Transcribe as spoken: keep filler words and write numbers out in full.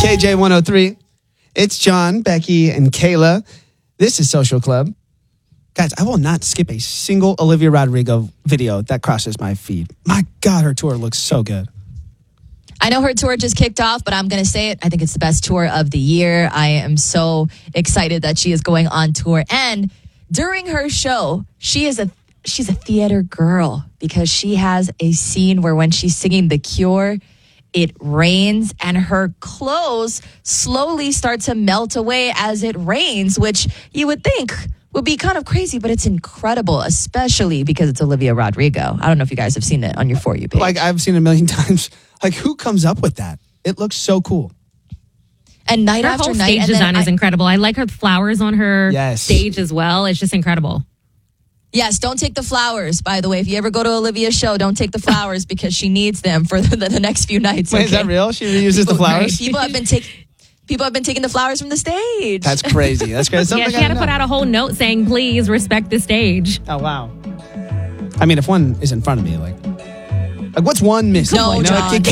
K J one oh three. It's John, Becky, and Kayla. This is Social Club. Guys, I will not skip a single Olivia Rodrigo video that crosses my feed. My God, her tour looks so good. I know her tour just kicked off, but I'm going to say it. I think it's the best tour of the year. I am so excited that she is going on tour. And during her show, she is a she's a theater girl because she has a scene where when she's singing The Cure, it rains and her clothes slowly start to melt away as it rains, which you would think would be kind of crazy, but it's incredible, especially because it's Olivia Rodrigo. I don't know if you guys have seen it on your For You page. Like, I've seen it a million times. Like, who comes up with that? It looks so cool. And night her after whole night. stage and design I, is incredible. I like her flowers on her Yes. stage as well. It's just incredible. Yes, don't take the flowers, by the way. If you ever go to Olivia's show, don't take the flowers because she needs them for the, the next few nights. Wait, okay? is that real? She reuses the flowers? People have been taking people have been taking the flowers from the stage. That's crazy. That's crazy. Yeah, she had to put out a whole note saying, please respect the stage. Oh, wow. I mean, if one is in front of me, like, like what's one missing? No, like, John. it can't